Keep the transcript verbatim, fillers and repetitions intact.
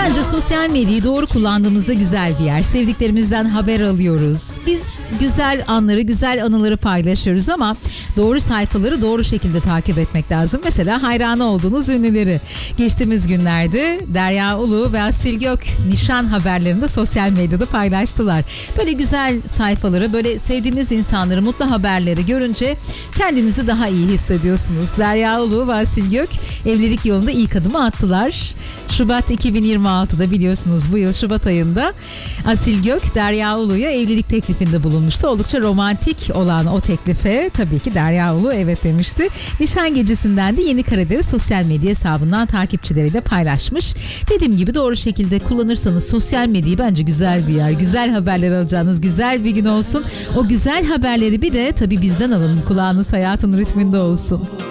Bence sosyal medyayı doğru kullandığımızda güzel bir yer. Sevdiklerimizden haber alıyoruz. Biz güzel anları, güzel anıları paylaşıyoruz ama doğru sayfaları doğru şekilde takip etmek lazım. Mesela hayranı olduğunuz ünlüleri. Geçtiğimiz günlerde Derya Ulu ve Asil Gök nişan haberlerini de sosyal medyada paylaştılar. Böyle güzel sayfaları, böyle sevdiğiniz insanları, mutlu haberleri görünce kendinizi daha iyi hissediyorsunuz. Derya Ulu ve Asil Gök evlilik yolunda ilk adımı attılar. Şubat iki bin yirmi altıda biliyorsunuz bu yıl Şubat ayında Asil Gök Derya Ulu'ya evlilik teklifinde bulunmuştu. Oldukça romantik olan o teklife tabii ki Derya Ulu evet demişti. Nişan gecesinden de yeni kareleri sosyal medya hesabından takipçileriyle paylaşmış. Dediğim gibi doğru şekilde kullanırsanız sosyal medyayı bence güzel bir yer. Güzel haberler alacağınız güzel bir gün olsun. O güzel haberleri bir de tabii bizden alın. Kulağınız hayatın ritminde olsun.